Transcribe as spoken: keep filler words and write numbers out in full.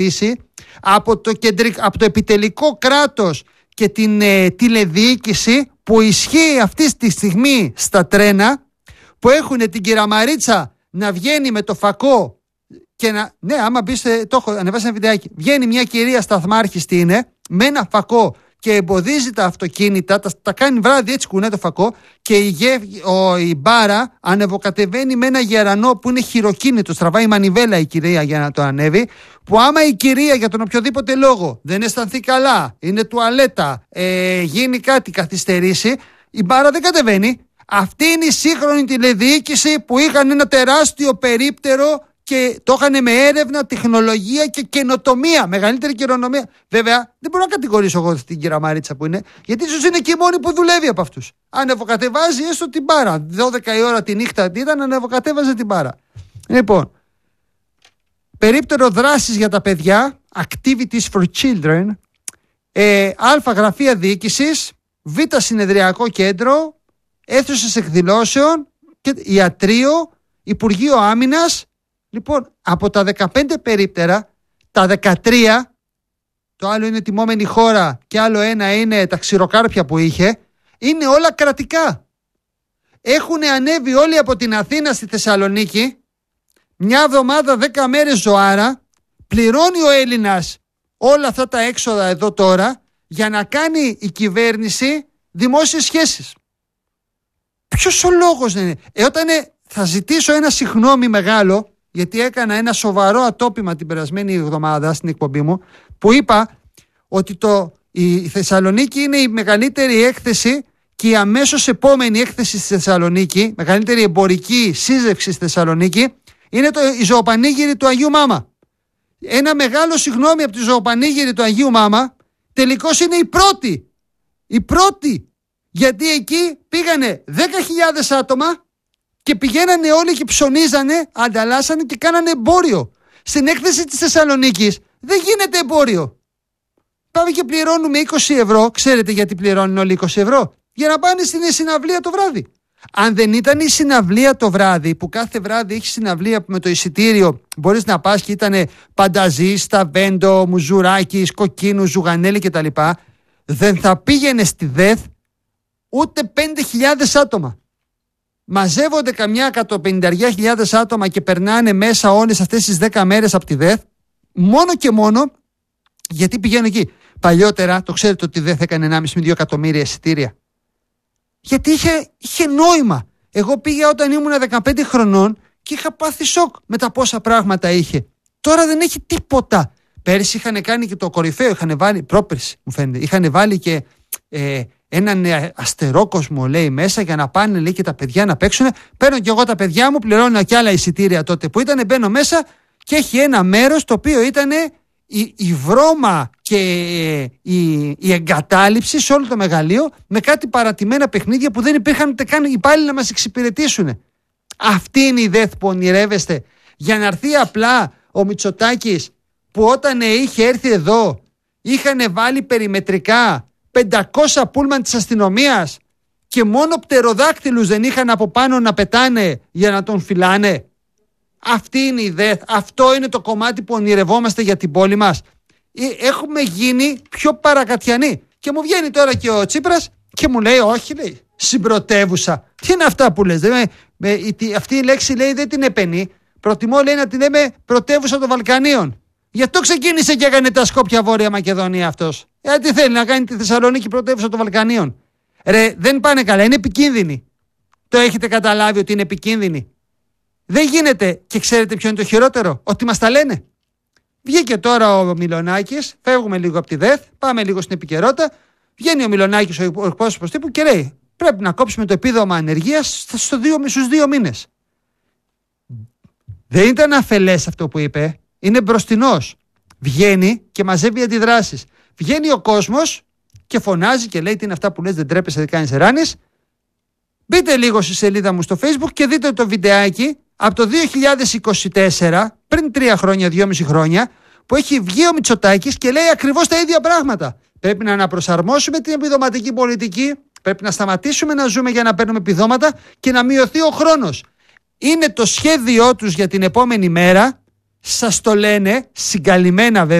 από το, κεντρικ, από το επιτελικό κράτος και την ε, τηλεδιοίκηση που ισχύει αυτή τη στιγμή στα τρένα, που έχουν την κυρία Μαρίτσα να βγαίνει με το φακό και να... Ναι, άμα μπεις, το έχω ανεβάσει ένα βιντεάκι. Βγαίνει μια κυρία σταθμάρχης, τι είναι, με ένα φακό και εμποδίζει τα αυτοκίνητα, τα, τα κάνει βράδυ έτσι, κουνέ το φακό, και η, ο, η μπάρα ανεβοκατεβαίνει με ένα γερανό που είναι χειροκίνητο, στραβάει μανιβέλα η κυρία για να το ανέβει, που άμα η κυρία για τον οποιοδήποτε λόγο δεν αισθανθεί καλά, είναι τουαλέτα, ε, γίνει κάτι, καθυστερήσει, η μπάρα δεν κατεβαίνει. Αυτή είναι η σύγχρονη τηλεδιοίκηση που είχαν ένα τεράστιο περίπτερο και το είχαν με έρευνα, τεχνολογία και καινοτομία. Μεγαλύτερη καινοτομία. Βέβαια, δεν μπορώ να κατηγορήσω εγώ την κυρία Μαρίτσα που είναι, γιατί ίσως είναι και η μόνη που δουλεύει από αυτούς. Ανεβοκατεβάζει έστω την μπάρα. δώδεκα η ώρα τη νύχτα ήταν, ανεβοκατέβαζε την μπάρα. Λοιπόν, περίπτερο δράσης για τα παιδιά, activities for children, ε, α γραφεία διοίκησης, β συνεδριακό κέντρο, αίθουσες εκδηλώσεων, και ιατρείο, Υπουργείο Άμυνας. Λοιπόν, από τα δεκαπέντε περίπτερα, τα δεκατρία, το άλλο είναι τιμόμενη χώρα και άλλο ένα είναι τα ξηροκάρπια που είχε, είναι όλα κρατικά. Έχουν ανέβει όλοι από την Αθήνα στη Θεσσαλονίκη, μια εβδομάδα, δέκα μέρες ζωάρα, πληρώνει ο Έλληνας όλα αυτά τα έξοδα εδώ τώρα για να κάνει η κυβέρνηση δημόσιες σχέσεις. Ποιος ο λόγος δεν είναι? Ε, όταν είναι, θα ζητήσω ένα συγγνώμη μεγάλο, γιατί έκανα ένα σοβαρό ατόπιμα την περασμένη εβδομάδα στην εκπομπή μου, που είπα ότι το, η Θεσσαλονίκη είναι η μεγαλύτερη έκθεση και η αμέσως επόμενη έκθεση στη Θεσσαλονίκη, μεγαλύτερη εμπορική σύζευξη στη Θεσσαλονίκη, είναι το, η ζωοπανήγυρη του Αγίου Μάμα. Ένα μεγάλο συγγνώμη από τη ζωοπανήγυρη του Αγίου Μάμα, τελικώς είναι η πρώτη. Η πρώτη. Γιατί εκεί πήγανε δέκα χιλιάδες άτομα και πηγαίνανε όλοι και ψωνίζανε, ανταλλάσσανε και κάνανε εμπόριο. Στην έκθεση της Θεσσαλονίκης δεν γίνεται εμπόριο. Πάμε και πληρώνουμε είκοσι ευρώ. Ξέρετε γιατί πληρώνουν όλοι είκοσι ευρώ? Για να πάνε στην συναυλία το βράδυ. Αν δεν ήταν η συναυλία το βράδυ, που κάθε βράδυ έχει συναυλία με το εισιτήριο, μπορείς να πας και ήταν Πανταζίστα, Βέντο, Μουζουράκης, Κοκκίνου, Ζουγανέλη κτλ., δεν θα πήγαινε στη ΔΕΘ ούτε πέντε χιλιάδες άτομα. Μαζεύονται καμιά εκατοπενήντα χιλιάδες άτομα και περνάνε μέσα όλες αυτές τις δέκα μέρες από τη ΔΕΘ, μόνο και μόνο γιατί πηγαίνουν εκεί. Παλιότερα, το ξέρετε ότι η ΔΕΘ έκανε ενάμιση με δύο εκατομμύρια εισιτήρια. Γιατί είχε, είχε νόημα. Εγώ πήγα όταν ήμουν δεκαπέντε χρονών και είχα πάθει σοκ με τα πόσα πράγματα είχε. Τώρα δεν έχει τίποτα. Πέρυσι είχαν κάνει και το κορυφαίο, είχαν βάλει, πρόπερσι μου φαίνεται, είχαν βάλει και ε, έναν αστερόκοσμο, λέει, μέσα για να πάνε, λέει, και τα παιδιά να παίξουν. Παίρνω και εγώ τα παιδιά μου, πληρώνω και άλλα εισιτήρια τότε που ήταν, μπαίνω μέσα και έχει ένα μέρος το οποίο ήταν η, η βρώμα και η, η εγκατάλειψη σε όλο το μεγαλείο, με κάτι παρατημένα παιχνίδια που δεν υπήρχαν ούτε καν υπάλληλοι να μας εξυπηρετήσουν. Αυτή είναι η ΔΕΘ που ονειρεύεστε, για να έρθει απλά ο Μητσοτάκης, που όταν είχε έρθει εδώ είχαν βάλει περιμετρικά πεντακόσια πούλμαν της αστυνομίας και μόνο πτεροδάκτυλους δεν είχαν από πάνω να πετάνε για να τον φυλάνε? Αυτή είναι η ΔΕΘ. Αυτό είναι το κομμάτι που ονειρευόμαστε για την πόλη μας. Έχουμε γίνει πιο παρακατιανοί. Και μου βγαίνει τώρα και ο Τσίπρας και μου λέει, όχι, λέει, συμπρωτεύουσα. Τι είναι αυτά που λες? Δεν, με, η, αυτή η λέξη, λέει, δεν την επενεί. Προτιμώ, λέει, να την λέμε πρωτεύουσα των Βαλκανίων. Γι' αυτό ξεκίνησε και έκανε τα Σκόπια Βόρεια Μακεδονία αυτός. Γιατί θέλει να κάνει τη Θεσσαλονίκη πρωτεύουσα των Βαλκανίων? Ρε, δεν πάνε καλά, είναι επικίνδυνη. Το έχετε καταλάβει ότι είναι επικίνδυνη? Δεν γίνεται. Και ξέρετε ποιο είναι το χειρότερο? Ότι μας τα λένε. Βγήκε τώρα ο Μιλονάκης, φεύγουμε λίγο από τη ΔΕΘ, πάμε λίγο στην επικαιρότητα. Βγαίνει ο Μιλονάκης, ο εκπρόσωπος τύπου, και λέει: πρέπει να κόψουμε το επίδομα ανεργίας στους δύο μήνες. Δεν ήταν αφελές αυτό που είπε. Είναι μπροστινός. Βγαίνει και μαζεύει αντιδράσεις. Βγαίνει ο κόσμος και φωνάζει και λέει: τι είναι αυτά που λες, δεν τρέπεσαι, δεν κάνεις εράνης? Μπείτε λίγο στη σελίδα μου στο Facebook και δείτε το βιντεάκι από το δύο χιλιάδες είκοσι τέσσερα, πριν τρία χρόνια, δυόμιση χρόνια, που έχει βγει ο Μητσοτάκης και λέει ακριβώς τα ίδια πράγματα. Πρέπει να αναπροσαρμόσουμε την επιδοματική πολιτική, πρέπει να σταματήσουμε να ζούμε για να παίρνουμε επιδόματα και να μειωθεί ο χρόνος. Είναι το σχέδιό τους για την επόμενη μέρα σας το λένε συγκαλυμμένα βέβαια.